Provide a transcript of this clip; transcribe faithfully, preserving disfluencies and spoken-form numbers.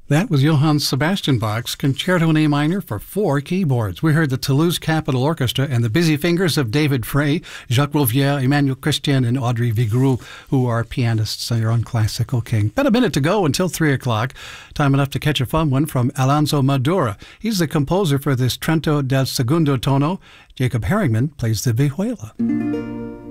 That was Johann Sebastian Bach's Concerto in A minor for four keyboards. We heard the Toulouse Capitol Orchestra and the busy fingers of David Frey, Jacques Rouvière, Emmanuel Christian, and Audrey Vigroux, who are pianists here on Classical King. About a minute to go until three o'clock. Time enough to catch a fun one from Alonso Madura. He's the composer for this Trento del Segundo Tono. Jacob Herringman plays the vihuela.